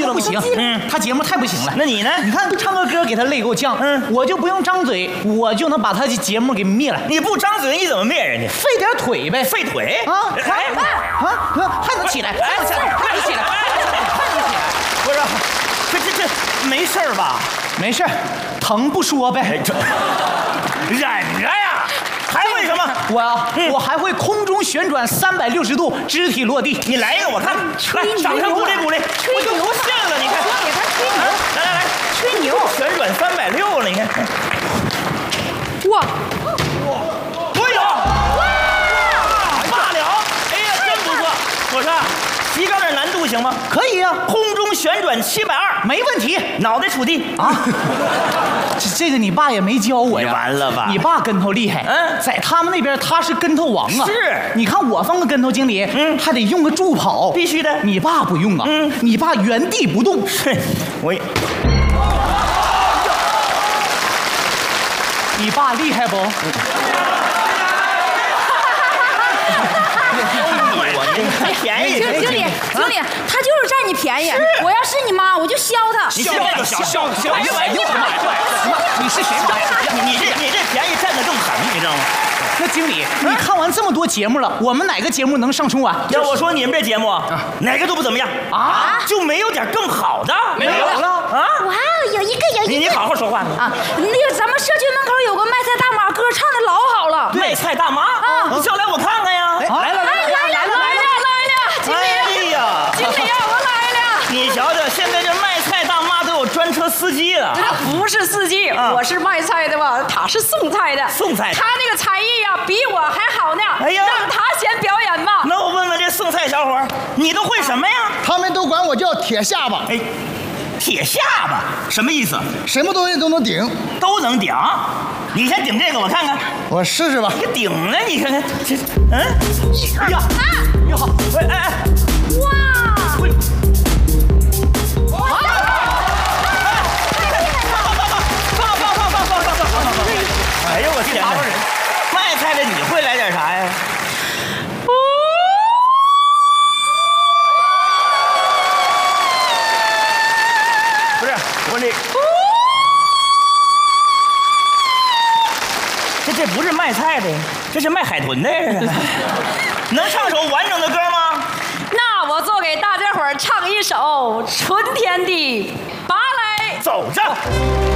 了，不行，他节目太不行了。 那你呢？ 你看唱个歌给他累够呛，我就不用张嘴，我就能把他的节目给灭了。 你不张嘴你怎么灭人家？ 费点腿呗， 费腿啊！还能起来，还能起来，还能起来，还能起来。 不是，这没事吧？ 没事，疼不说呗。 忍着呀。还会什么？ 我还会空中旋转360度，肢体落地。 你来一个我看，来，掌声鼓励鼓励。我就不信了，你看， 给他吹牛， 来， 吹牛， 旋转360了，你看。 哇， 哎呦，罢了，哎呀，真不错。我说，提高点难度行吗？ 可以呀， 空中旋转720， 没问题。 脑袋触地啊。这个你爸也没教我呀， 完了吧？ 你爸跟头厉害，在他们那边他是跟头王啊。 是， 你看我放个跟头经理，还得用个助跑， 必须的。 你爸不用啊，你爸原地不动。 我， 你爸厉害不？ 便宜， 经理，他就是占你便宜。我要是你妈，我就削他。 你现在就削！ 哎呦妈呀！你是谁？ 你这便宜占得更狠，你知道吗？ 那经理，你看完这么多节目了，我们哪个节目能上春晚？ 要我说，你们这节目哪个都不怎么样啊，就没有点更好的？ 没有了啊！ 哇，有一个。 你好好说话啊！那个咱们社区门口有个卖菜大妈，歌唱的老好了。 卖菜大妈啊，你叫来我看看呀！ 来了！ 经理！ 哎呀， 经理啊，我来了！ 你瞧瞧，现在这卖菜大妈都有专车司机了。 他不是司机，我是卖菜的吧？他是送菜的。 送菜的， 他那个才艺呀，比我还好呢。 哎呀， 让他先表演吧。 那我问问这送菜小伙，你都会什么呀？ 他们都管我叫铁下巴。 哎，铁下巴什么意思？ 什么东西都能顶， 都能顶。你先顶这个，我看看。 我试试吧。 你顶了，你看看这，哎呀， 你好， 哎， 哇！ 哎呦我天哪！卖菜的你会来点啥呀？不是，我这不是卖菜的，这是卖海豚的。能唱首完整的歌吗？ 那我就给大家伙儿唱一首《春天的芭蕾》。 走着。